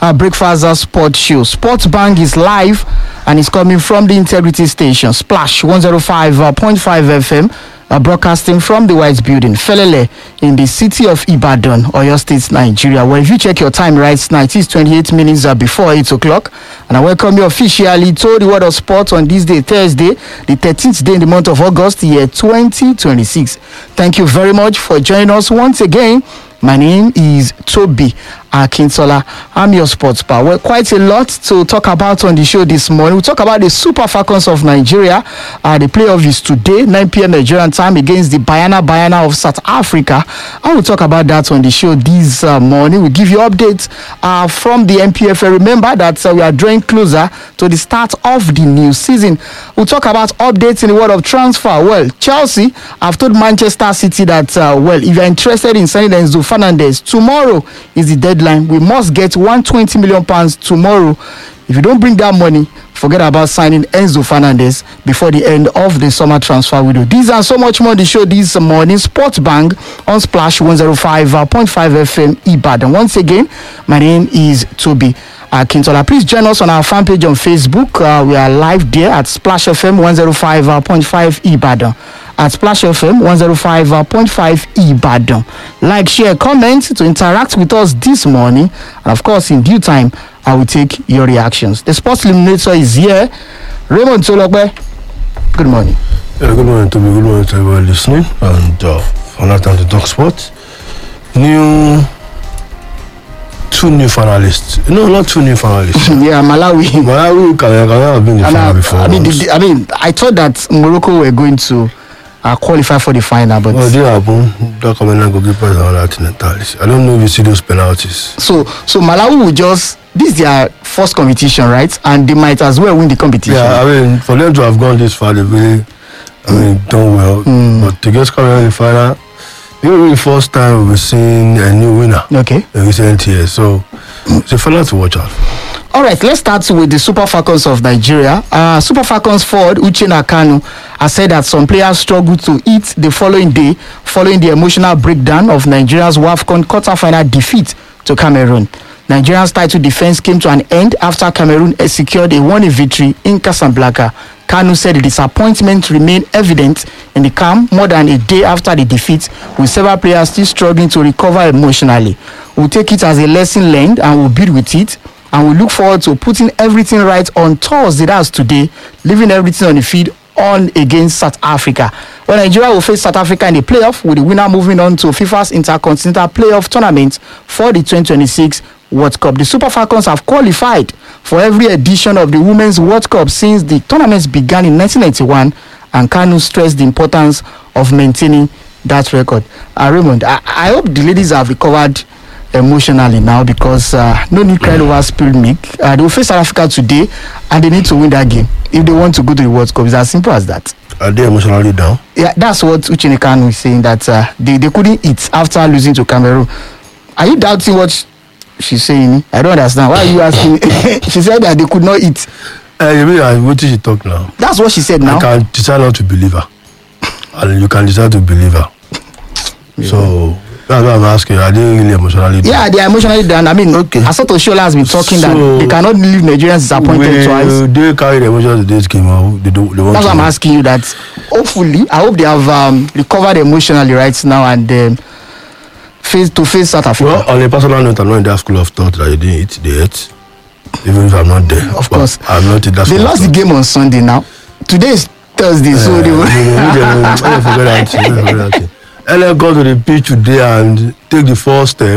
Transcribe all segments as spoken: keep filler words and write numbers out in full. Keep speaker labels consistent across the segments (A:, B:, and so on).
A: uh, Breakfast uh, Sport Show. Sports Bang is live and it's coming from the Integrity Station, Splash one oh five point five F M. Uh, broadcasting from the White Building, Felele, in the city of Ibadan, Oyo State, Nigeria. Well, if you check your time right now, it is twenty-eight minutes uh, before eight o'clock. And I welcome you officially to the World of Sport on this day, Thursday, the thirteenth day in the month of August, year twenty twenty-six. Thank you very much for joining us once again. My name is Toby Akintola. I'm your sports pal. Well, quite a lot to talk about on the show this morning. We'll talk about the Super Falcons of Nigeria. Uh, the playoff is today, nine p.m. Nigerian time, against the Bayana Bayana of South Africa. I will talk about that on the show this uh, morning. We'll give you updates uh, from the N P F L. Remember that uh, we are drawing closer to the start of the new season. We'll talk about updates in the world of transfer. Well, Chelsea have told Manchester City that, uh, well, if you're interested in signing Enzo Fernandez, tomorrow is the deadline. We must get one hundred twenty million pounds tomorrow. If you don't bring that money, forget about signing Enzo Fernandez before the end of the summer transfer window. These and so much more on the show this morning. Sports Bang on Splash one oh five point five F M Ibadan. Once again, my name is Toby Akintola. Please join us on our fan page on Facebook. Uh, we are live there at Splash F M one oh five point five Ibadan. At Splash F M one oh five point five Ibadan. Like, share, comment to interact with us this morning. And of course, in due time, I will take your reactions. The Sports Eliminator is here. Raymond Tolokbe, good morning.
B: Yeah, good morning to me. Good morning to everyone listening. And uh, for that time to talk sports. New, two new finalists. No, not two new finalists.
A: Yeah, Malawi.
B: Malawi can, can have been the
A: And,
B: final
A: uh,
B: before.
A: I mean, the, the, I mean, I thought that Morocco were going to uh, qualify for the final, but
B: Well, they happen. That Cameroon goalkeepers are not entirely. I don't know if you see those penalties.
A: so so Malawi will just, this is their first competition, right? And they might as well win the competition.
B: Yeah, I mean, for them to have gone this far, they really, I mean, done well.
A: Mm.
B: But to get Cameroon in the final, it will be the first time we've seen a new winner
A: Okay.
B: in recent years. So it's a final to watch out.
A: All right, let's start with the Super Falcons of Nigeria. Uh, Super Falcons forward Uchenna Kanu has said that some players struggled to eat the following day following the emotional breakdown of Nigeria's WAFCON quarter-final defeat to Cameroon. Nigeria's title defense came to an end after Cameroon secured a one-nil victory in Casablanca. Kanu said the disappointment remained evident in the camp more than a day after the defeat, with several players still struggling to recover emotionally. We'll take it as a lesson learned and we'll build with it. And we look forward to putting everything right on Thursday, that's today, leaving everything on the field on against South Africa. Well, Nigeria will face South Africa in the playoff, with the winner moving on to FIFA's Intercontinental Playoff Tournament for the twenty twenty-six World Cup. The Super Falcons have qualified for every edition of the Women's World Cup since the tournaments began in nineteen ninety-one, and Kanu stressed the importance of maintaining that record. Uh, Raymond, I, I hope the ladies have recovered emotionally now, because uh, no need crying over spilled milk. Uh, they will face South Africa today and they need to win that game if they want to go to the World Cup. It's as simple as that.
B: Are they emotionally down?
A: Yeah, that's what Uchenna Kanu is saying, that uh, they, they couldn't eat after losing to Cameroon. Are you doubting what she's saying? I don't understand. Why are you asking? She said that they could not eat.
B: Uh, you mean, uh, what did she talk now?
A: That's what she said now.
B: You can decide not to believe her. And you can decide to believe her. Yeah. So that's what I'm asking. Are they really emotionally down?
A: Yeah, they are emotionally down. I mean, okay. Asato Shola has been talking so, that they cannot leave Nigerians disappointed
B: will
A: twice.
B: They carry the emotions to this game. Or they don't, they want
A: That's
B: to
A: what I'm
B: win.
A: asking you. That hopefully, I hope they have um, recovered emotionally right now and um, face to face South Africa.
B: Well, on a personal note, I'm not in that school of thought that they didn't eat. They ate, even if I'm not there.
A: Of
B: but
A: course,
B: I'm not in that.
A: They lost the game on Sunday. Now, today is Thursday, uh, so they will.
B: I forget that thing. I forget that thing. L F go to the pitch today and take the first step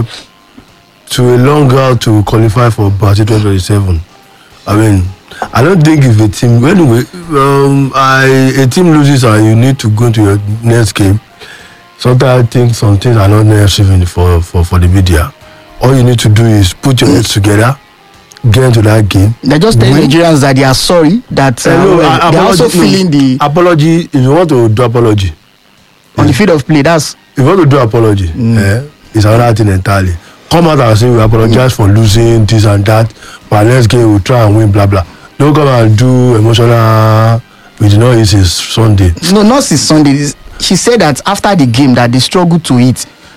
B: to a long route to qualify for Brazil twenty twenty-seven. I mean, I don't think if a team anyway, um, I a team loses and you need to go to your next game. Sometimes I think some things are not necessary for, for, for the media. All you need to do is put your heads together, get into that game.
A: They're just telling Nigerians that they are sorry, that uh,
B: no,
A: well, they're also feeling
B: no,
A: the
B: apology. If you want to do apology
A: on the field of play, that's
B: if you want to do apology, mm. eh, it's another thing entirely. Come out and say we apologize mm. for losing this and that, but next game we'll try and win, blah blah. Don't come and do emotional. We did not eat since Sunday.
A: No, not since Sunday. She said that after the game that they struggled to eat.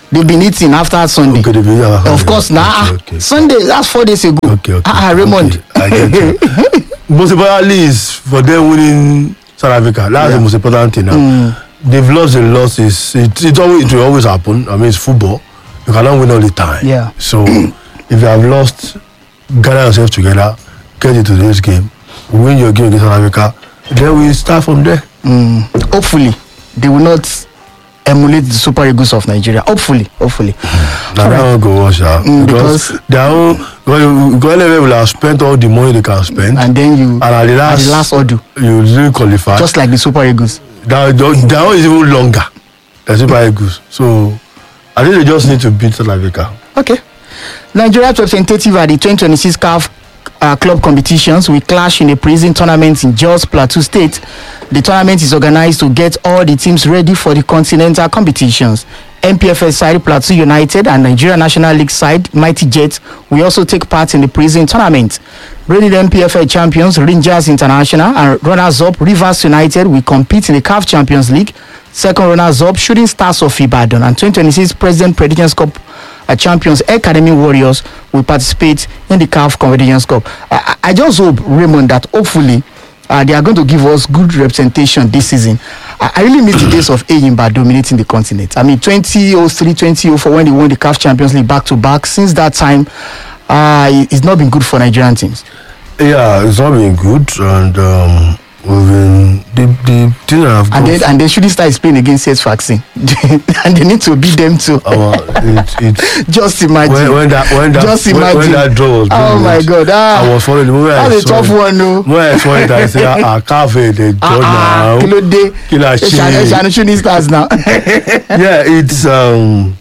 A: They've been eating after Sunday.
B: Okay, they've been, uh,
A: of course, now nah,
B: okay, okay.
A: Sunday, that's four days ago.
B: Okay, okay.
A: Ah, Raymond.
B: Okay, I get you. Most importantly is for them winning South Africa. That's
A: Yeah.
B: the most important thing now.
A: Mm.
B: They've lost the losses. It, it, always, it will always happen. I mean, it's football. You cannot win all the time.
A: Yeah.
B: So, if you have lost, gather yourself together, get into this game, win your game against South Africa, then we start from there.
A: Mm. Hopefully, they will not emulate the Super Eagles of Nigeria. Hopefully, hopefully.
B: Now that one go watch out.
A: Mm,
B: because
A: because-
B: their own, because they will have spent all the money they can spend.
A: And then you,
B: And at the
A: at
B: last,
A: the last order,
B: you really qualify.
A: just like the Super Eagles.
B: That that one is even longer than Super Eagles. So I think they just need to beat South Africa.
A: Okay. Nigeria's representative at the twenty twenty-six C A F uh, club competitions will clash in a prison tournament in Jos Plateau State. The tournament is organized to get all the teams ready for the continental competitions. N P F L side Plateau United and Nigeria National League side Mighty Jets will also take part in the prison tournament. Reigning N P F L champions Rangers International and runners-up Rivers United will compete in the C A F Champions League. Second runners-up Shooting Stars of Ibadan and twenty twenty-six President Predictions Cup uh, champions Academy Warriors will participate in the C A F Competitions Cup. I, I I just hope, Raymond, that hopefully uh, they are going to give us good representation this season. I, I really miss the days of Eyimba dominating the continent. I mean, twenty oh three, twenty oh four when they won the C A F Champions League back to back. Since that time, uh, it- it's not been good for Nigerian teams.
B: Yeah, it's not been good, and um, we've been the the thing that have
A: And
B: gone
A: then, and then Shooting Star is playing against C S Vaccine. And they need to beat them too.
B: our it, it
A: Just imagine.
B: when, when that when that
A: Just
B: when, when
A: imagine.
B: that draw was being
A: Oh my
B: made,
A: God, ah.
B: I was following the moment I
A: That's a
B: saw
A: tough
B: it.
A: one, no.
B: When I saw it, I said, "I can't fail the draw
A: Ah,
B: now."
A: kilo de.
B: Kí la ṣe?
A: Shani Shooting Stars now.
B: Yeah, it's um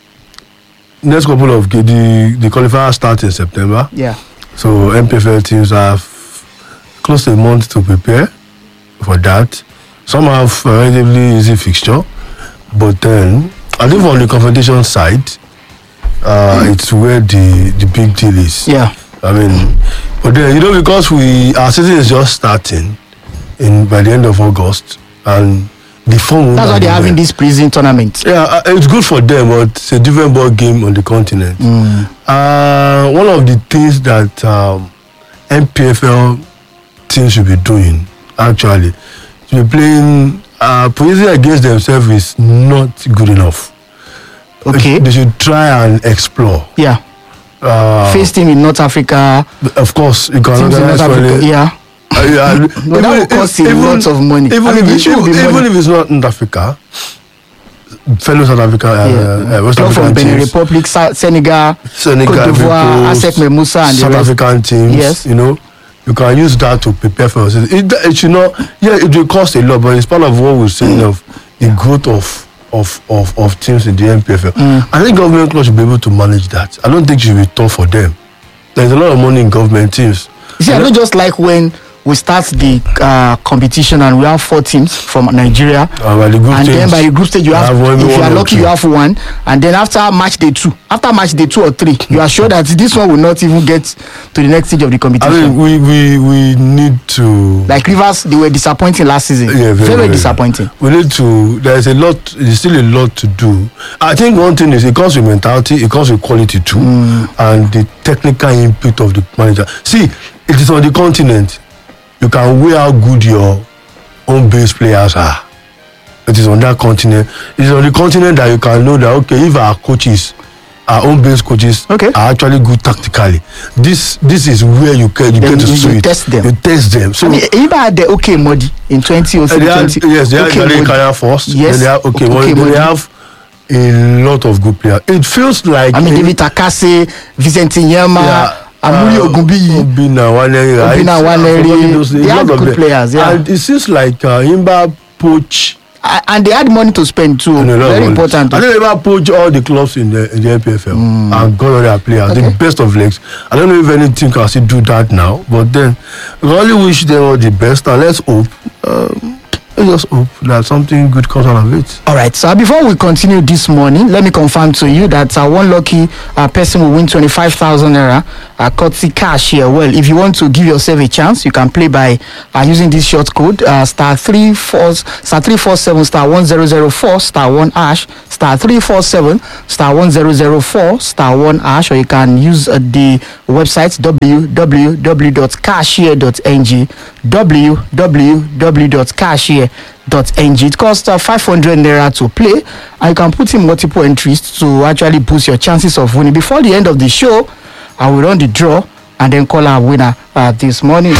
B: next couple of ga- the the qualifiers start in September.
A: Yeah.
B: So N P F L teams have close to a month to prepare for that. Some have a relatively easy fixture, but then I think on the competition side, uh, it's where the the big deal is.
A: Yeah.
B: I mean, but then you know because we our season is just starting in by the end of August, and the form. will
A: That's
B: not
A: why
B: be
A: they're having
B: there.
A: this prison tournament.
B: Yeah, uh, it's good for them, but it's a different ball game on the continent.
A: Mm.
B: Uh, one of the things that um, N P F L teams should be doing, actually, to be playing uh, position against themselves is not good enough.
A: Okay.
B: They should try and explore.
A: Yeah.
B: Uh,
A: Face team in North Africa.
B: of course, you can
A: Teams in
B: organize
A: North Africa.
B: friendly-
A: Yeah.
B: Uh, yeah,
A: But that will cost a lot of money.
B: Even,
A: I mean,
B: if,
A: the
B: it,
A: issue will
B: even,
A: be
B: even
A: money.
B: if it's not in Africa, fellow South Africa, uh,
A: Yeah.
B: uh, West
A: Club from
B: African
A: Benin
B: teams,
A: Republic, Sa- Senegal,
B: Senegal,
A: Cote d'Ivoire,
B: Coast,
A: Asec Mimoussa, and the
B: South
A: rest.
B: African teams.
A: Yes.
B: You know, you can use that to prepare for yourself. It, it should not. Yeah, it will cost a lot, but it's part of what we're saying of the growth of of of of teams in the N P F L.
A: Mm.
B: I think government clubs should be able to manage that. I don't think it should be tough for them. There's a lot of money in government teams.
A: You see, I don't just like when we start the uh, competition and we have four teams from Nigeria.
B: Uh, by the group
A: And then
B: teams,
A: by the group stage, you have,
B: have one-
A: if you
B: one
A: are
B: or
A: lucky,
B: two.
A: you have one. And then after match day two, after match day two or three, you are sure that this one will not even get to the next stage of the
B: I
A: competition.
B: mean, we we we need to.
A: Like Rivers, they were disappointing last season.
B: Yeah,
A: very, very disappointing.
B: We need to. There's a lot. There's still a lot to do. I think one thing is it comes with mentality. It comes with quality too, and the technical input of the manager. See, it is on the continent. You can weigh how good your own base players are. It is on that continent. It is on the continent that you can know that okay, if our coaches, our own base coaches,
A: Okay.
B: are actually good tactically. This this is where you can you
A: Then
B: get to
A: you-
B: see
A: you
B: it.
A: test them.
B: You test them. So
A: I mean, even had the OK Modi in twenty oh
B: Uh,
A: three,
B: they have,
A: twenty
B: yes, they have
A: OK
B: Gary
A: Modi.
B: Kaya first.
A: Yes,
B: Then they have, okay,
A: okay,
B: well, then
A: Modi.
B: they have a lot of good players. It feels like
A: I mean,
B: a-
A: David Takase, Vicente Nyama,
B: yeah,
A: Amuli
B: uh,
A: Ogunbiyi.
B: Obina Waneri, right?
A: Obina Waneri.
B: I've forgotten those names,
A: They
B: a
A: have
B: lot of
A: good
B: them.
A: players, yeah.
B: And it seems like uh, Imba poach.
A: Uh, and they had money to spend too.
B: and a lot of
A: Very
B: money.
A: important.
B: I think Imba poach all the clubs in the, in the N P F L and got all their players,
A: Okay.
B: the best of legs. I don't know if any team can still do that now, but then we only wish them all the best and let's hope um, let's just hope that something good comes out of it.
A: All right. So before we continue this morning, let me confirm to you that uh, one lucky uh, person will win twenty-five thousand naira uh, courtesy cash here. Well, if you want to give yourself a chance, you can play by uh, using this short code uh, star three four star three four seven star one zero zero four star one hash star three four seven star one zero zero four star one hash, or you can use uh, the website w w w dot cashier dot n g w w w dot cashier dot n g. It costs uh, five hundred naira to play, and you can put in multiple entries to actually boost your chances of winning. Before the end of the show, I will run the draw and then call our winner uh, this morning.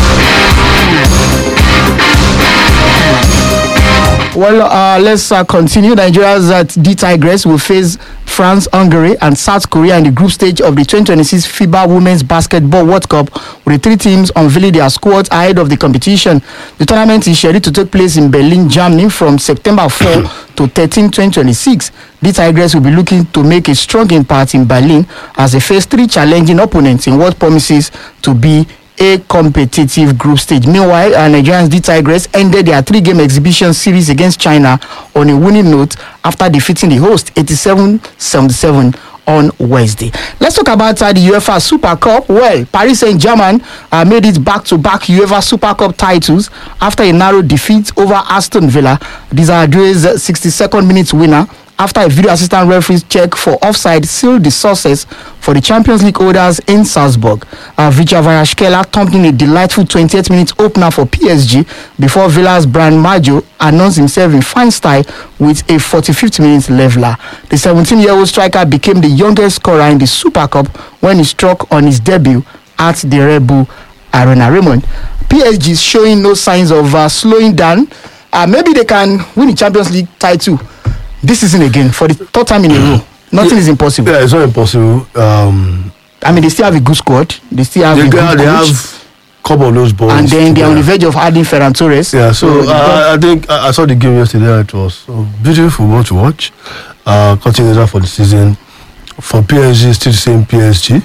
A: Well, uh, let's uh, continue. Nigeria's uh, D Tigress will face France, Hungary, and South Korea in the group stage of the twenty twenty-six FIBA Women's Basketball World Cup, with the three teams unveiling their squads ahead of the competition. The tournament is scheduled to take place in Berlin, Germany, from September fourth to thirteenth, twenty twenty-six. The Tigress will be looking to make a strong impact in Berlin as they face three challenging opponents in what promises to be a competitive group stage. Meanwhile, uh, Nigerians D Tigress ended their three-game exhibition series against China on a winning note after defeating the host eighty-seven seventy-seven on Wednesday. Let's talk about uh, the UEFA Super Cup. Well, Paris Saint-Germain uh, made it back-to-back UEFA Super Cup titles after a narrow defeat over Aston Villa. Desirde's sixty-second minute winner after a video assistant referee's check for offside sealed the success for the Champions League holders in Salzburg. Uh, Vicha Varashkela thumped in a delightful twenty-eighth minute opener for P S G before Villa's Brian Maggio announced himself in fine style with a forty-fifth minute leveler. The seventeen-year-old striker became the youngest scorer in the Super Cup when he struck on his debut at the Red Bull Arena. Raymond, P S G is showing no signs of uh, slowing down. Uh, maybe they can win the Champions League title this season again for the third time in a row. Nothing yeah, is impossible.
B: Yeah, it's not impossible. Um,
A: I mean, they still have a good squad. They still have
B: they
A: a good
B: got,
A: coach.
B: They have a couple of those boys.
A: And then they're on the verge of adding Ferran Torres.
B: Yeah, so, so uh, I think I, I saw the game yesterday. It was a beautiful football to watch. Uh, continuation for the season. For P S G, still the same P S G.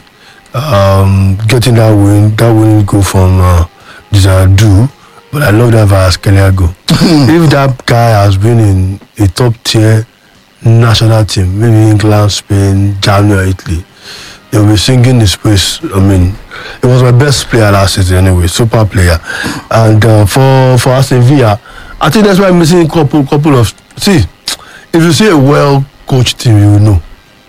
B: Um, getting that win, that win go from uh, Desirde. But I love that Varaskelia go. If that guy has been in a top tier national team, maybe England, Spain, Germany, or Italy, they'll be singing his praise. I mean, it was my best player last season anyway, super player. And uh, for for Aston Villa, I think that's why I'm missing a couple couple of. See, if you see a well coached team, you will know.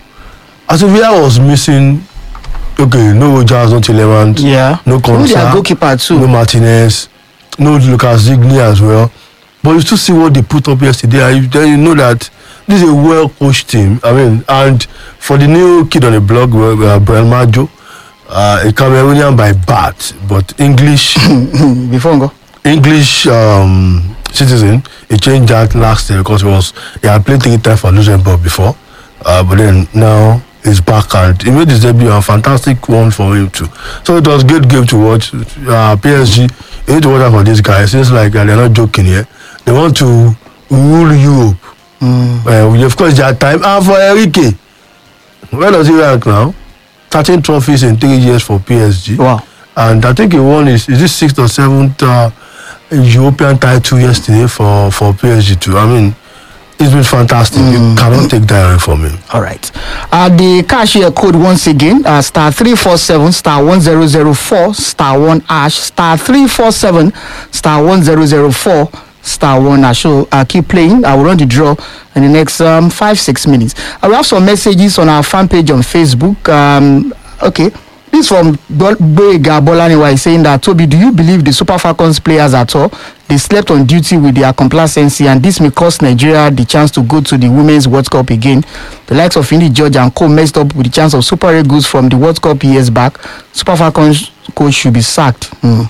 B: Aston Villa was missing. Okay, no Jazz, no Tillemans,
A: yeah,
B: no Konsa,
A: goalkeeper too,
B: no Martinez, no Lucas Digny as well. But you still see what they put up yesterday, and you, then you know that this is a well-coached team. I mean, and for the new kid on the blog, uh, Brian Maggio, uh, a Cameroonian by birth, but English,
A: before go.
B: English um, citizen. He changed that last year because he was he had played three times for Luxembourg before, uh, but then now he's back and he made his debut, a fantastic one for him too. So it was a good game to watch. Uh, P S G, you need to watch out for these guys. It's like uh, they're not joking here. They want to rule Europe. Mm. Uh, of course, their time. And for Enrique, where does he rank now? thirteen trophies in three years for P S G.
A: Wow. And
B: I think he won his, is this sixth or seventh uh, European title yesterday for, for P S G too. I mean, it's been fantastic. Mm. You cannot take that away from him.
A: All right. Uh, the cashier code once again, uh, star three four seven, star one zero zero four, star one hash, star three four seven, star one zero zero four, star one hash. So uh, keep playing. I will run the draw in the next um, five, six minutes. I will have some messages on our fan page on Facebook. Um, okay. This from Boyega Bolaniwa is saying that, Toby, do you believe the Super Falcons players at all? They slept on duty with their complacency, and this may cost Nigeria the chance to go to the Women's World Cup again. The likes of Indy George and co messed up with the chance of Super Eagles from the World Cup years back. Super Falcons coach should be sacked. Mm.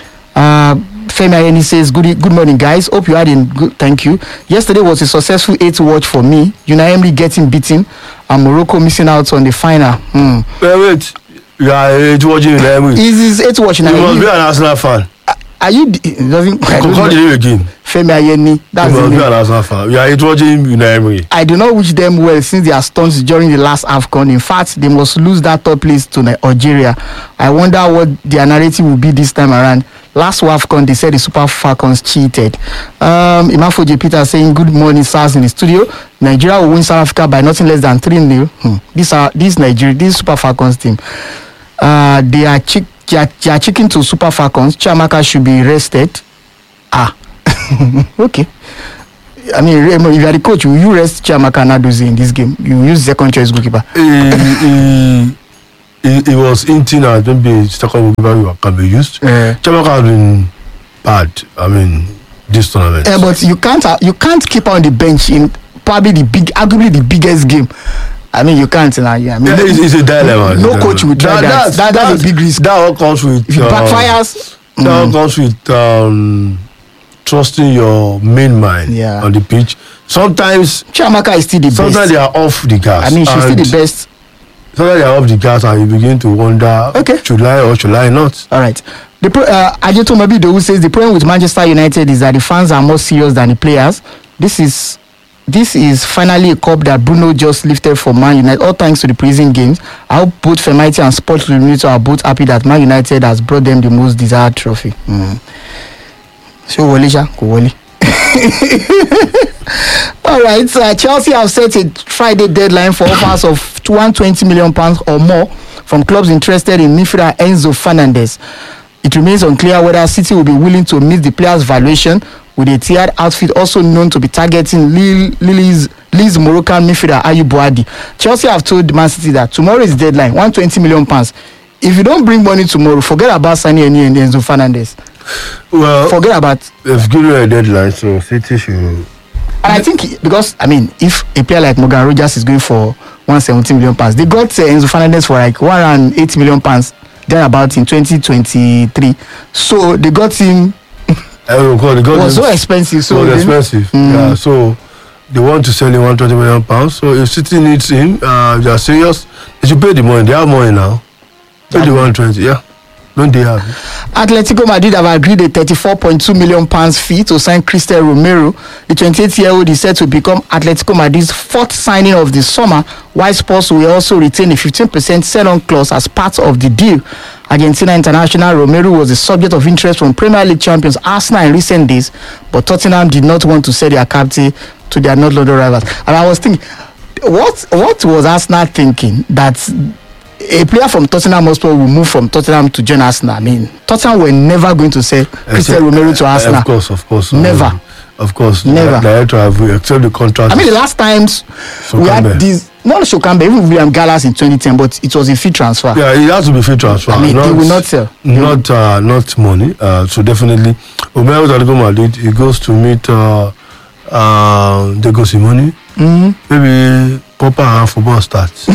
A: Uh, Femi Ayeni says, good, good morning, guys. Hope you had a good, thank you. Yesterday was a successful eight watch for me. Unai Emery getting beaten and Morocco missing out on the final. Mm.
B: Wait, wait. You are eight watching Unai Emery.
A: Is eight watching?
B: You must be an Arsenal fan.
A: Are you? It doesn't.
B: Call the name again.
A: Femi Ayeni. That's
B: you
A: the
B: must
A: name.
B: be an Arsenal fan. You are eight watching Unai Emery.
A: I do not wish them well since they are stunts during the last AFCON. In fact, they must lose that top place to Algeria. I wonder what their narrative will be this time around. Last WAFCON, they said the Super Falcons cheated. Um, Imafoje Peter saying, good morning, SARS in the studio. Nigeria will win South Africa by nothing less than three nil. Hmm. This, are, this Nigeria, this Super Falcons team, uh, they are chick, they are, they are chicken to Super Falcons. Chiamaka should be rested. Ah, okay. I mean, if you are the coach, will you rest Chiamaka Nadozie in this game? You use second choice goalkeeper.
B: He, he, he was hinting at maybe second goalkeeper can be used.
A: Uh,
B: Chiamaka has been bad. I mean, this tournament.
A: Uh, but you can't uh, you can't keep on the bench in probably the big, arguably the biggest game. I mean, you can't. Uh, yeah, I mean,
B: yeah, it's, it's a dilemma.
A: No,
B: no
A: coach would try that. That, that, that's, that's a big risk.
B: That all comes with.
A: If it
B: uh,
A: backfires,
B: that
A: mm.
B: all comes with. Um, trusting your main mind
A: yeah.
B: on the pitch. Sometimes
A: Chiamaka is still the
B: sometimes
A: best.
B: they are off the gas.
A: I mean, she's still the best.
B: Sometimes they are off the gas and you begin to wonder,
A: okay,
B: should I or should I not?
A: All right. The pro- uh, Ajeto Mabido, who says the problem with Manchester United is that the fans are more serious than the players. This is this is finally a cup that Bruno just lifted for Man United, all thanks to the preseason games. I hope both Femaiti and Sports Unity are both happy that Man United has brought them the most desired trophy. Mm. So Walisha, Wally. All right, uh, Chelsea have set a Friday deadline for offers of two hundred twenty million pounds or more from clubs interested in midfielder Enzo Fernandez. It remains unclear whether City will be willing to meet the player's valuation, with a tiered outfit also known to be targeting Lille's, Lille's Moroccan midfielder Ayub Boadi. Chelsea have told Man City that tomorrow is deadline, one hundred twenty million pounds. If you don't bring money tomorrow, forget about signing any and Enzo Fernandez.
B: Well,
A: forget about.
B: They've given a deadline, so City should.
A: And I think because I mean, if a player like Morgan Rogers is going for one hundred seventy million pounds, they got uh, Enzo Fernandez for like one hundred eighty million pounds thereabout in twenty twenty-three. So they got him.
B: Oh God, they got
A: it was
B: him,
A: so expensive. So
B: it was expensive. Mm. Yeah, so they want to sell him one hundred twenty million pounds. So if City needs him, uh, they are serious. They should pay the money. They have money now. Pay the one hundred twenty. Yeah. Don't they have?
A: Atletico Madrid have agreed a thirty-four point two million pounds fee to sign Cristian Romero. The twenty-eight-year-old is set to become Atletico Madrid's fourth signing of the summer, while Spurs will also retain a fifteen percent sell-on clause as part of the deal. Argentina international Romero was the subject of interest from Premier League champions Arsenal in recent days, but Tottenham did not want to sell their captain to their North London rivals. And I was thinking, what what was Arsenal thinking that a player from Tottenham Hotspur will move from Tottenham to join Arsenal? I mean, Tottenham were never going to sell Cristian Romero to Arsenal.
B: Of course, of course.
A: Never.
B: Um, of course.
A: Never.
B: Director have accept the contract.
A: I mean, the last times
B: Shokambe.
A: we had this, not Shokambe, even William Gallas in twenty ten, but it was a free transfer.
B: Yeah, it has to be free transfer.
A: I mean,
B: not,
A: they will not sell.
B: Not, uh, not money. Uh, so definitely, Romero Atletico Madrid, he goes to meet uh, uh, Diego Simeone.
A: Mm-hmm.
B: Maybe proper and football starts.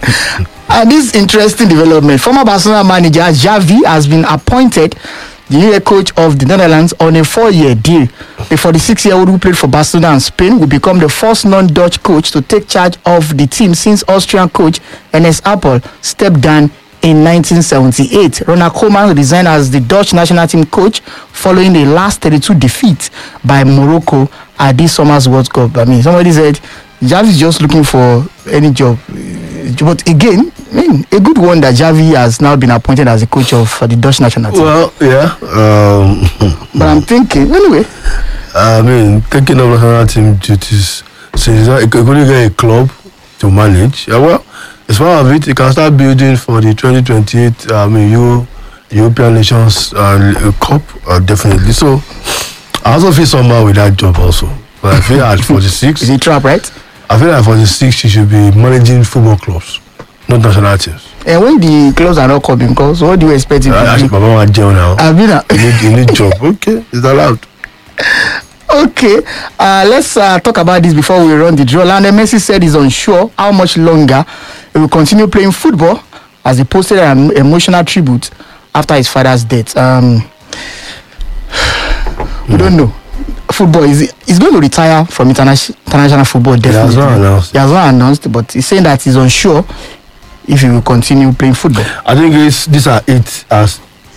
A: And this interesting development, former Barcelona manager Xavi has been appointed the new head coach of the Netherlands on a four-year deal. The forty-six-year-old who played for Barcelona and Spain will become the first non-Dutch coach to take charge of the team since Austrian coach Enes Appel stepped down in nineteen seventy-eight. Ronald Koeman resigned as the Dutch national team coach following the last thirty-two defeat by Morocco at this summer's World Cup. I mean, somebody said Xavi is just looking for any job. But again, I mean, a good one that Xavi has now been appointed as the coach of uh, the Dutch national team.
B: Well, yeah. Um,
A: but I'm thinking, anyway.
B: I mean, taking up national team duties, so he's not going to get a club to manage. Yeah, well, as far as it, you can start building for the twenty twenty-eight, I mean, Euro, European Nations uh, Cup, uh, definitely. So, I also feel somehow with that job also. But I feel at forty-six.
A: Is it trap, right?
B: I feel at forty-six, she should be managing football clubs, not national teams.
A: And when the clubs are not coming, because what do you expect him
B: uh,
A: to do?
B: Mama want jail now.
A: I've been a-
B: you, need, you need job. Okay, it's allowed.
A: Okay, uh, let's uh, talk about this before we run the draw. Lionel Messi said he's unsure how much longer he will continue playing football, as he posted an emotional tribute after his father's death. Um, we mm. don't know. Football is he's going to retire from international international football. Definitely,
B: he has not announced.
A: He has not announced, but he's saying that he's unsure if he will continue playing football.
B: I think it's, these are eight as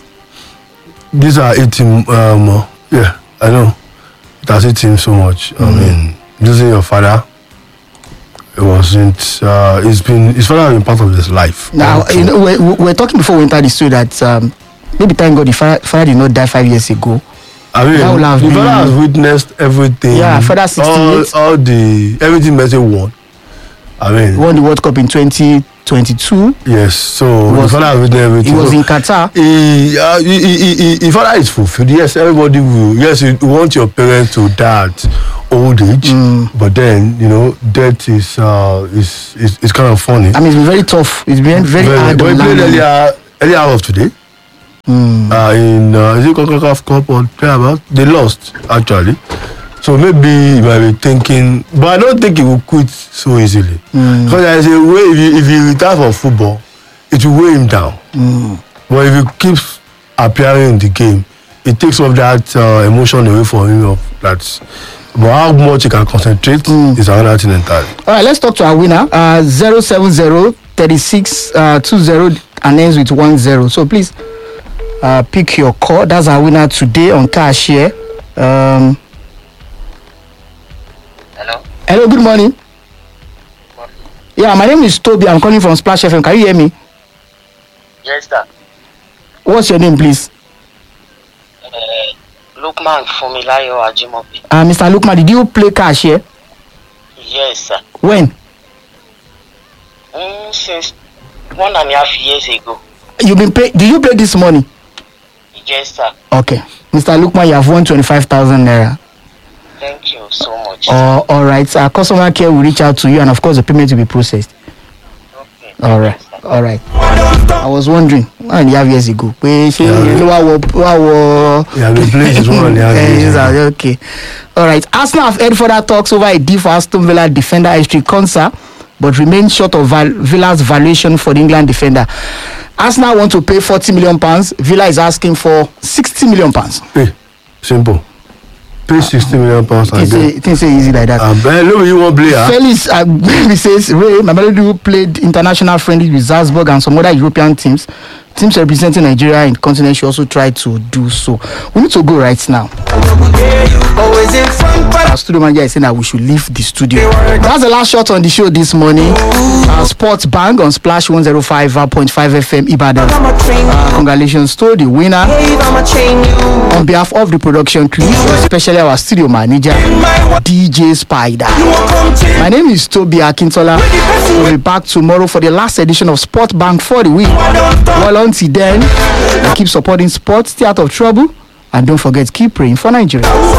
B: these are eight him. Um, yeah, I know. It has hit him so much. Mm. I mean, losing your father, it wasn't. Uh, it's been his father has been part of his life.
A: Now, you know, we're, we're talking before we entered the studio that um, Maybe thank God the father, father did not die five years ago.
B: I mean,
A: That would have
B: the
A: been-
B: father has witnessed everything.
A: Yeah, father
B: all,
A: sixty-eight.
B: all the everything Messi won. I mean,
A: Won the World Cup in twenty twenty-two.
B: yes. So
A: was-
B: the father has witnessed everything.
A: He was
B: So
A: in Qatar.
B: he, uh, he, he, he, he father is fulfilled. Yes, everybody will. Yes, you want your parents to die at old age, but then you know, death is uh is is, is kind of funny.
A: I mean, it's been very tough. It's been very,
B: Very-
A: hard
B: but
A: on
B: he played
A: Lamine.
B: earlier earlier hour of today. Uh, in uh, is it CONCACAF Cup or thereabout? They lost actually. So maybe he might be thinking, but I don't think he will quit so easily. Because there's a way if he, if he retires from football, it will weigh him down. But if he keeps appearing in the game, it takes off that uh, emotion away from him. Of that, but how much he can concentrate is another thing entirely.
A: All right, let's talk to our winner. Uh, zero seven zero thirty-six uh, two zero and ends with one zero. So please uh, pick your call. That's our winner today on Cash here. Um,
C: Hello.
A: hello, good morning. Yeah, my name is Toby. I'm calling from Splash F M. Can you hear me?
C: Yes, sir.
A: What's your name, please?
C: Uh, Lukman Fumilayo Ajimobi.
A: Uh, Mister Lukman, did you play Cash here?
C: Yes, sir.
A: When?
C: Mm, since one and a half years ago.
A: You been play? Did you play this morning?
C: Yes, sir.
A: Okay, Mister Lukman, you have won twenty-five thousand naira.
C: Thank you so much.
A: Uh, all right, our customer care will reach out to you, and of course, the payment will be processed.
C: Okay.
A: All right, all right. I was wondering one and a half years ago. Pé ṣé ló wá wọ wá wọ.
B: Yeah, we played this one and a half
A: Eh,
B: years
A: yes,
B: ago.
A: sir, okay. All right. Arsenal have heard further talks over a deal for Aston Villa defender Estri Konsa, but remain short of Val- Villa's valuation for the England defender. Arsenal want to pay forty million pounds. Villa is asking for sixty million pounds.
B: Hey, simple. Pay sixty million pounds and
A: It's
B: then.
A: a, it's a easy like that.
B: Um, but look, you want player.
A: Felix uh, he says Ray Mamelodi who played international friendly with Salzburg and some other European teams. Teams representing Nigeria in the continent should also try to do so. We need to go right now. Our studio manager is saying that we should leave the studio. That's the last shot on the show this morning. Uh, Sports Bang on Splash one oh five point five F M Ibadan. Uh, congratulations to the winner. On behalf of the production crew, especially our studio manager, D J Spider. My name is Toby Akintola. We'll be back tomorrow for the last edition of Sport Bank for the week. Well, until then, keep supporting sports, stay out of trouble, and don't forget, keep praying for Nigeria.